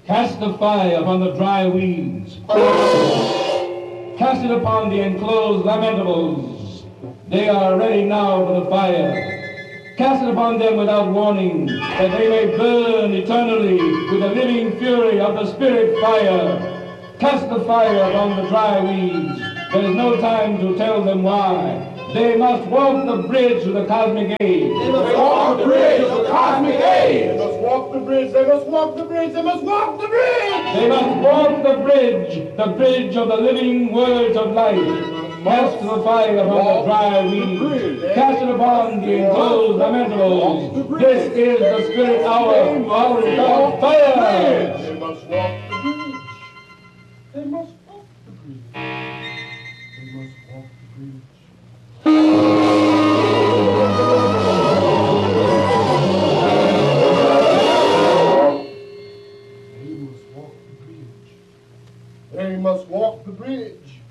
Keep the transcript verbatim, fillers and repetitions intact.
Cast the fire upon the dry weeds. Cast it upon the enclosed lamentables. They are ready now for the fire. Cast it upon them without warning, that they may burn eternally with the living fury of the spirit fire. Cast the fire upon the dry weeds. There is no time to tell them why. They must walk the bridge to the cosmic age. They must walk the bridge to the cosmic age. They must walk the bridge. They must walk the bridge. They must walk the bridge. They must walk the bridge, the bridge of the living words of life. Cast the fire upon the dry weeds. Cast it upon the enclosed lamentables. This is the spirit hour of God's fire. They must walk the bridge. They must walk the bridge. They must walk the bridge. They must walk the bridge. They must walk the bridge.